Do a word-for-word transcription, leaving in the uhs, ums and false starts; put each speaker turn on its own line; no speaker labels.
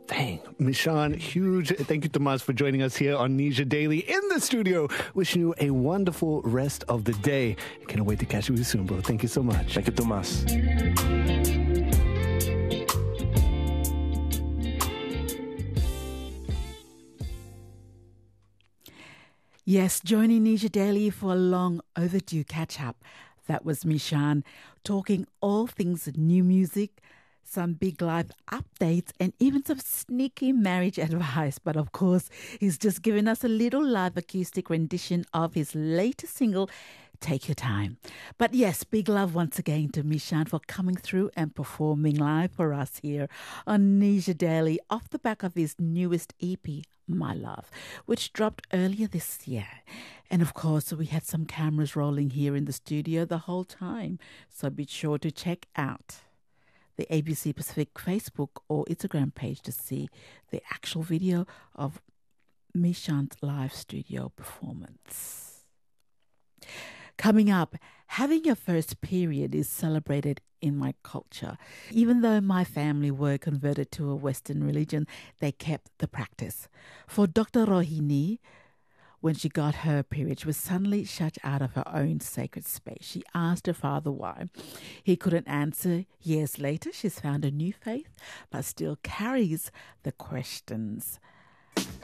Dang, Mishan, huge thank you, Tomas, for joining us here on Nisha Daily in the studio. Wishing you a wonderful rest of the day. Can't wait to catch you soon, bro. Thank you so much.
Thank you, Tomas.
Yes, joining Nisha Daily for a long overdue catch-up. That was Mishan talking all things new music, some big life updates, and even some sneaky marriage advice. But of course, he's just given us a little live acoustic rendition of his latest single, Take Your Time. But yes, big love once again to Mishan for coming through and performing live for us here on Nisha Daily off the back of his newest E P, My Love, which dropped earlier this year. And of course, we had some cameras rolling here in the studio the whole time. So be sure to check out the A B C Pacific Facebook or Instagram page to see the actual video of Mishan's live studio performance. Coming up, having your first period is celebrated in my culture. Even though my family were converted to a Western religion, they kept the practice. For Doctor Rohini, when she got her period, she was suddenly shut out of her own sacred space. She asked her father why. He couldn't answer. Years later, she's found a new faith, but still carries the questions.